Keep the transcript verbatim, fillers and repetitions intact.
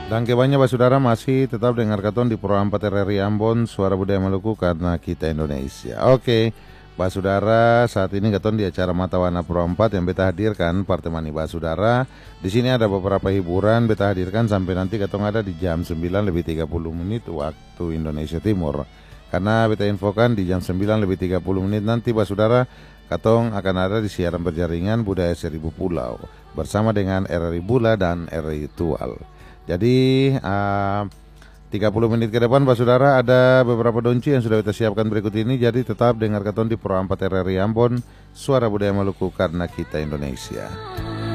Dan kebanyakan Pak Saudara masih tetap dengar katon di Pro empat R R I Ambon, Suara Budaya Maluku karena kita Indonesia. Oke, Pak Saudara, saat ini katon di acara Mata Warna Pro empat yang beta hadirkan partemani Pak Saudara. Di sini ada beberapa hiburan beta hadirkan sampai nanti katong ada di jam sembilan lebih tiga puluh menit waktu Indonesia Timur. Karena beta infokan di jam sembilan lebih tiga puluh menit nanti Pak Saudara, katong akan ada di siaran berjaringan Budaya Seribu Pulau bersama dengan R R I Bula dan R R I Tual. Jadi uh, tiga puluh menit ke depan Pak Saudara ada beberapa donci yang sudah kita siapkan berikut ini. Jadi tetap dengar katon di Pro empat R R I Ambon, Suara Budaya Maluku karena kita Indonesia.